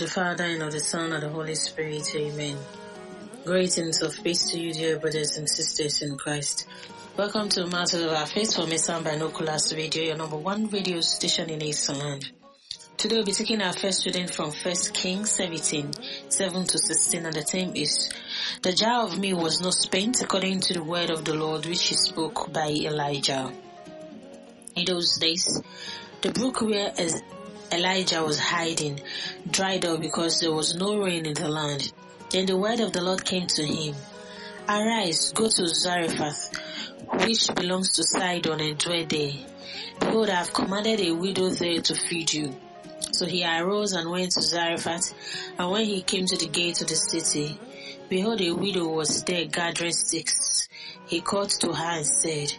Father, and of the Son, and of the Holy Spirit. Amen. Greetings of peace to you, dear brothers and sisters in Christ. Welcome to Matters of Our Faith for Mason Binoculars Radio, your number one radio station in Eastern Land. Today we'll be taking our first reading from 1 Kings 17, 7 to 16, and the theme is, The jar of meal was not spent according to the word of the Lord which he spoke by Elijah. In those days, the brook where Elijah was hiding dried up because there was no rain in the land. Then the word of the Lord came to him, Arise, go to Zarephath, which belongs to Sidon, and dwell there. Behold, I have commanded a widow there to feed you. So he arose and went to Zarephath, and when he came to the gate of the city, behold, a widow was there gathering sticks. He called to her and said,